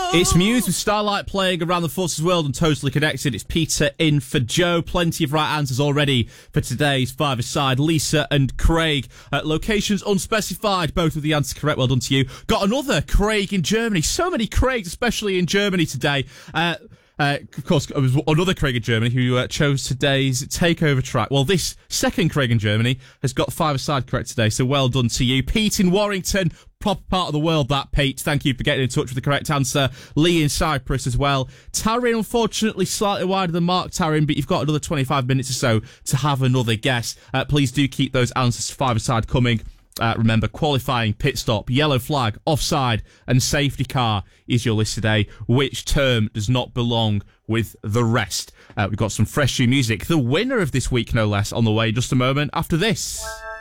It's Muse with Starlight playing around the Forces World and Totally Connected. It's Peter in for Joe. Plenty of right answers already for today's five-a-side. Lisa and Craig. Locations unspecified, both with the answer correct. Well done to you. Got another Craig in Germany. So many Craigs, especially in Germany today. Of course, it was another Craig in Germany who chose today's takeover track. Well, this second Craig in Germany has got five-a-side correct today, so well done to you. Pete in Warrington, proper part of the world, that, Pete. Thank you for getting in touch with the correct answer. Lee in Cyprus as well. Taryn, unfortunately, slightly wider than Mark, Taryn, but you've got another 25 minutes or so to have another guess. Please do keep those answers five-a-side coming. Remember, qualifying, pit stop, yellow flag, offside, and safety car is your list today. Which term does not belong with the rest? We've got some fresh new music. The winner of this week, no less, on the way just a moment after this.